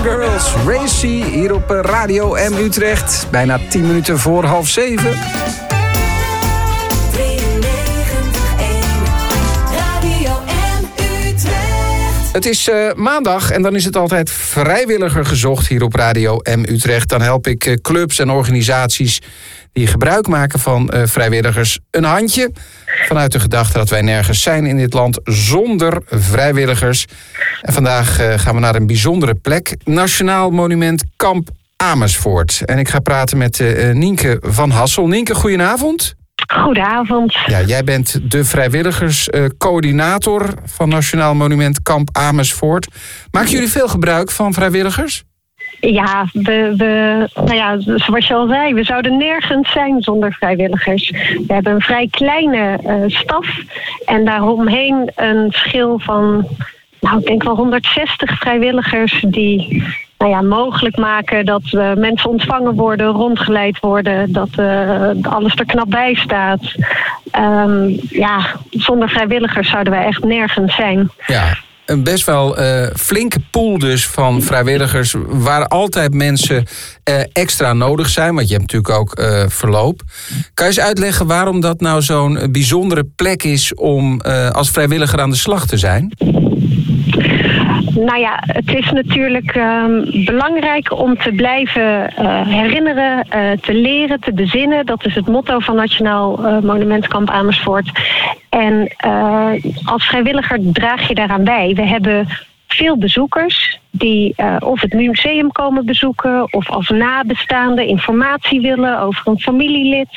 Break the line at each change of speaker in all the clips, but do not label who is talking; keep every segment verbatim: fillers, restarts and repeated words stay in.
Girls, Racy, hier op Radio M Utrecht. Bijna tien minuten voor half zeven. Het is uh, maandag en dan is het altijd vrijwilliger gezocht hier op Radio M Utrecht. Dan help ik uh, clubs en organisaties die gebruik maken van uh, vrijwilligers een handje. Vanuit de gedachte dat wij nergens zijn in dit land zonder vrijwilligers. En vandaag uh, gaan we naar een bijzondere plek. Nationaal Monument Kamp Amersfoort. En ik ga praten met uh, Nienke van Hassel. Nienke, goedenavond.
Goedenavond.
Ja, jij bent de vrijwilligerscoördinator uh, van Nationaal Monument Kamp Amersfoort. Maken jullie veel gebruik van vrijwilligers?
Ja, we, we, nou ja, zoals je al zei, we zouden nergens zijn zonder vrijwilligers. We hebben een vrij kleine uh, staf en daaromheen een schil van, nou, ik denk wel honderdzestig vrijwilligers die nou ja, mogelijk maken dat uh, mensen ontvangen worden, rondgeleid worden, dat uh, alles er knap bij staat. Um, ja, zonder vrijwilligers zouden wij echt nergens zijn.
Ja. Een best wel uh, flinke pool dus van vrijwilligers waar altijd mensen uh, extra nodig zijn. Want je hebt natuurlijk ook uh, verloop. Kan je eens uitleggen waarom dat nou zo'n bijzondere plek is om uh, als vrijwilliger aan de slag te zijn?
Nou ja, het is natuurlijk um, belangrijk om te blijven uh, herinneren, uh, te leren, te bezinnen. Dat is het motto van Nationaal uh, Monument Kamp Amersfoort. En uh, als vrijwilliger draag je daaraan bij. We hebben veel bezoekers die uh, of het museum komen bezoeken of als nabestaanden informatie willen over een familielid.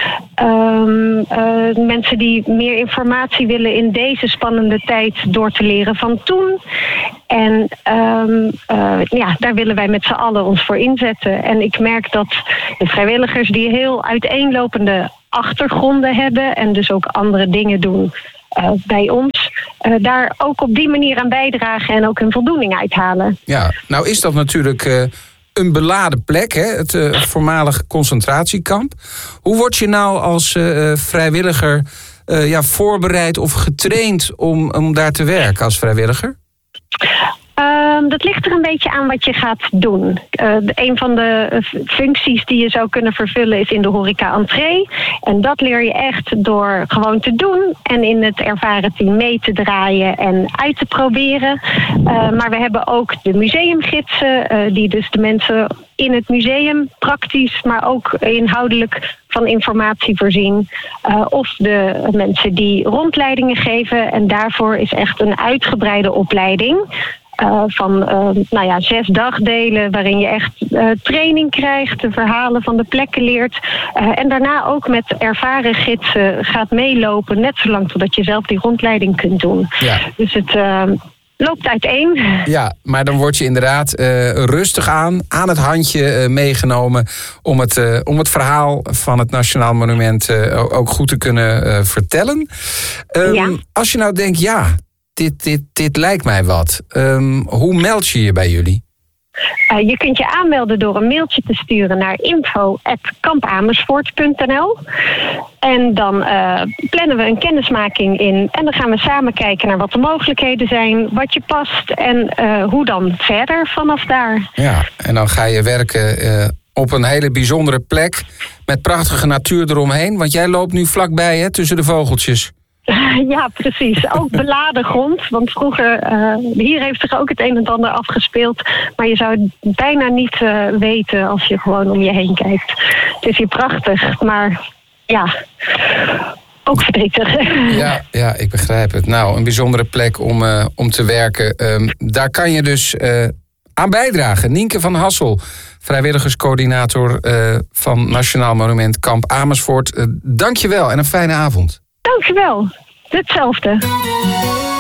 Um, uh, mensen die meer informatie willen in deze spannende tijd door te leren van toen. En um, uh, ja, daar willen wij met z'n allen ons voor inzetten. En ik merk dat de vrijwilligers die heel uiteenlopende achtergronden hebben en dus ook andere dingen doen Uh, bij ons, uh, daar ook op die manier aan bijdragen en ook een voldoening uithalen.
Ja, nou is dat natuurlijk uh, een beladen plek, hè? Het uh, voormalig concentratiekamp. Hoe word je nou als uh, vrijwilliger uh, ja, voorbereid of getraind om, om daar te werken als vrijwilliger?
Um, dat ligt er een beetje aan wat je gaat doen. Uh, een van de uh, functies die je zou kunnen vervullen is in de horeca-entree. En dat leer je echt door gewoon te doen en in het ervaren team mee te draaien en uit te proberen. Uh, maar we hebben ook de museumgidsen, uh, die dus de mensen in het museum praktisch, maar ook inhoudelijk van informatie voorzien. Uh, of de mensen die rondleidingen geven. En daarvoor is echt een uitgebreide opleiding. Uh, van uh, nou ja, zes dagdelen waarin je echt uh, training krijgt, de verhalen van de plekken leert. Uh, en daarna ook met ervaren gidsen gaat meelopen, net zolang totdat je zelf die rondleiding kunt doen. Ja. Dus het uh, loopt uiteen. Ja,
maar dan word je inderdaad uh, rustig aan, aan het handje uh, meegenomen om het, uh, om het verhaal van het Nationaal Monument uh, ook goed te kunnen uh, vertellen. Um, ja. Als je nou denkt, ja, Dit, dit, dit lijkt mij wat. Um, hoe meld je je bij jullie?
Uh, je kunt je aanmelden door een mailtje te sturen naar info at kampamersfoort punt n l. En dan uh, plannen we een kennismaking in. En dan gaan we samen kijken naar wat de mogelijkheden zijn, wat je past en uh, hoe dan verder vanaf daar. Ja,
en dan ga je werken uh, op een hele bijzondere plek met prachtige natuur eromheen. Want jij loopt nu vlakbij, hè, tussen de vogeltjes.
Ja, precies. Ook beladen grond. Want vroeger, uh, hier heeft zich ook het een en ander afgespeeld. Maar je zou het bijna niet uh, weten als je gewoon om je heen kijkt. Het is hier prachtig, maar ja, ook verdrietig.
Ja, ja, ik begrijp het. Nou, een bijzondere plek om, uh, om te werken. Um, daar kan je dus uh, aan bijdragen. Nienke van Hassel, vrijwilligerscoördinator uh, van Nationaal Monument Kamp Amersfoort. Uh, Dank je wel en een fijne avond.
Dankjewel. Hetzelfde.